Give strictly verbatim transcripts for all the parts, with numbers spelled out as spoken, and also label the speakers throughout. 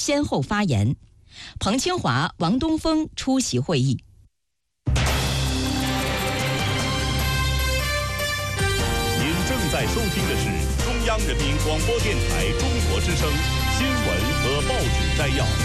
Speaker 1: 先后发言。彭清华、王东峰出席会议。
Speaker 2: 您正在收听的是中央人民广播电台中国之声新闻和报纸摘要。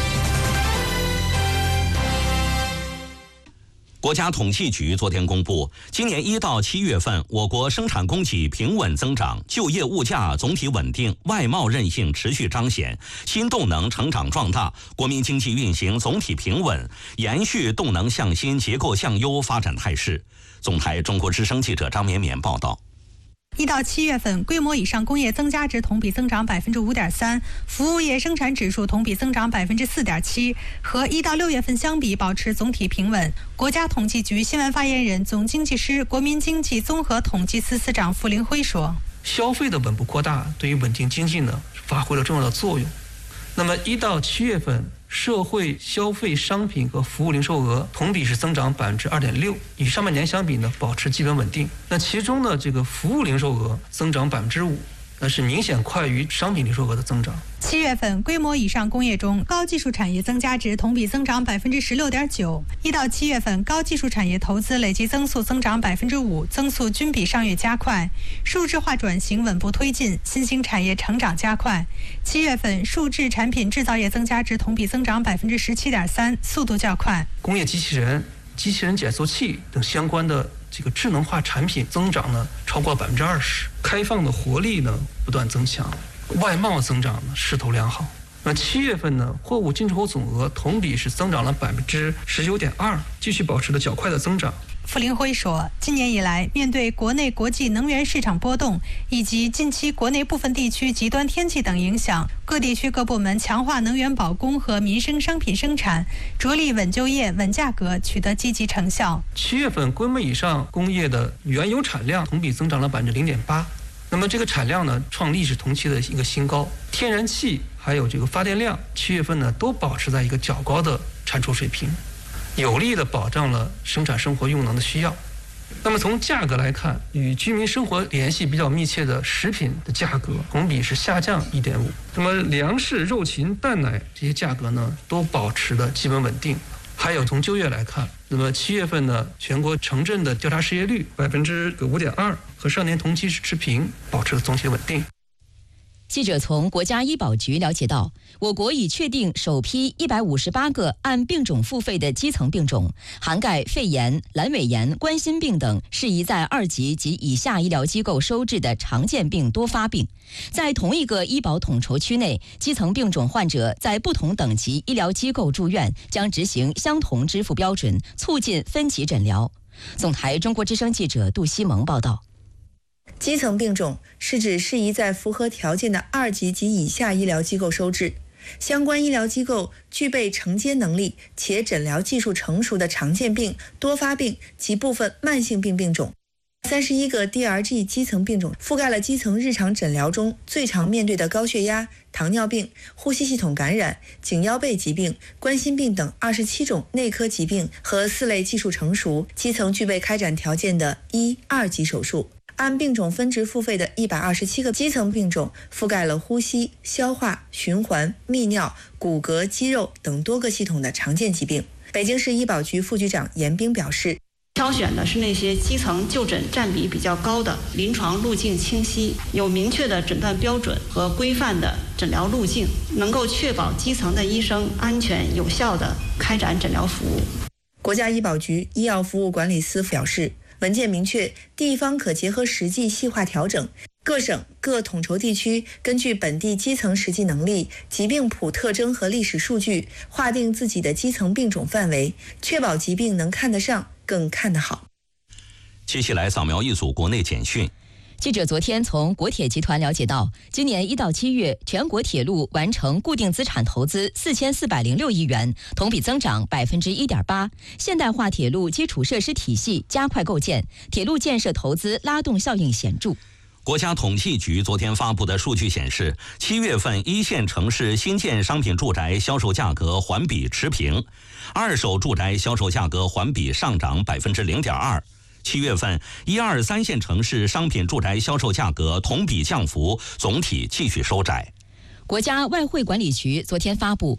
Speaker 3: 国家统计局昨天公布，今年一到七月份，我国生产供给平稳增长，就业物价总体稳定，外贸韧性持续彰显，新动能成长壮大，国民经济运行总体平稳，延续动能向新、结构向优发展态势。总台中国之声记者张绵绵报道。
Speaker 4: 一到七月份，规模以上工业增加值同比增长百分之五点三，服务业生产指数同比增长百分之四点七，和一到六月份相比保持总体平稳。国家统计局新闻发言人、总经济师、国民经济综合统计司司长傅凌辉说：“
Speaker 5: 消费的稳步扩大，对于稳定经济呢发挥了重要的作用。那么一到七月份，社会消费商品和服务零售额同比是增长百分之二点六，与上半年相比呢，保持基本稳定。那其中呢，这个服务零售额增长百分之五，那是明显快于商品零售额的增长。
Speaker 4: 七月份，规模以上工业中高技术产业增加值同比增长百分之十六点九。一到七月份，高技术产业投资累计增速增长百分之五，增速均比上月加快。数字化转型稳步推进，新兴产业成长加快。七月份，数质产品制造业增加值同比增长百分之十七点三，速度较快。
Speaker 5: 工业机器人、机器人减速器等相关的这个智能化产品增长呢超过百分之二十，开放的活力呢不断增强，外贸增长呢势头良好。那七月份呢，货物进出口总额同比是增长了百分之十九点二，继续保持了较快的增长。
Speaker 4: 傅凌辉说，今年以来，面对国内国际能源市场波动以及近期国内部分地区极端天气等影响，各地区各部门强化能源保供和民生商品生产，着力稳就业、稳价格，取得积极成效。
Speaker 5: 七月份规模以上工业的原油产量同比增长了百分之零点八，那么这个产量呢创历史同期的一个新高。天然气还有这个发电量，七月份呢都保持在一个较高的产出水平，有力地保障了生产生活用能的需要。那么从价格来看，与居民生活联系比较密切的食品的价格同比是下降 一点五， 那么粮食、肉禽、蛋奶这些价格呢都保持的基本稳定。还有从就业来看，那么七月份呢，全国城镇的调查失业率百分之五点二，和上年同期是持平，保持了总体稳定。
Speaker 1: 记者从国家医保局了解到，我国已确定首批一百五十八个按病种付费的基层病种，涵盖肺炎、阑尾炎、冠心病等适宜在二级及以下医疗机构收治的常见病多发病。在同一个医保统筹区内，基层病种患者在不同等级医疗机构住院将执行相同支付标准，促进分级诊疗。总台中国之声记者杜西蒙报道。
Speaker 6: 基层病种是指适宜在符合条件的二级及以下医疗机构收治，相关医疗机构具备承接能力且诊疗技术成熟的常见病、多发病及部分慢性病病种。三十一个 D R G 基层病种覆盖了基层日常诊疗中最常面对的高血压、糖尿病、呼吸系统感染、颈腰背疾病、冠心病等二十七种内科疾病和四类技术成熟、基层具备开展条件的一、二级手术。按病种分值付费的一百二十七个基层病种覆盖了呼吸、消化、循环、泌尿、骨骼、肌肉等多个系统的常见疾病。北京市医保局副局长严冰表示，
Speaker 7: 挑选的是那些基层就诊占比比较高的、临床路径清晰、有明确的诊断标准和规范的诊疗路径，能够确保基层的医生安全有效地开展诊疗服务。
Speaker 6: 国家医保局医药服务管理司表示，文件明确，地方可结合实际细化调整，各省各统筹地区根据本地基层实际能力、疾病谱特征和历史数据，划定自己的基层病种范围，确保疾病能看得上，更看得好。
Speaker 3: 接下来扫描一组国内简讯。
Speaker 1: 记者昨天从国铁集团了解到，今年一到七月，全国铁路完成固定资产投资四千四百零六亿元，同比增长百分之一点八。现代化铁路基础设施体系加快构建，铁路建设投资拉动效应显著。
Speaker 3: 国家统计局昨天发布的数据显示，七月份一线城市新建商品住宅销售价格环比持平，二手住宅销售价格环比上涨百分之零点二。七月份，一二三线城市商品住宅销售价格同比降幅总体继续收窄。
Speaker 1: 国家外汇管理局昨天发布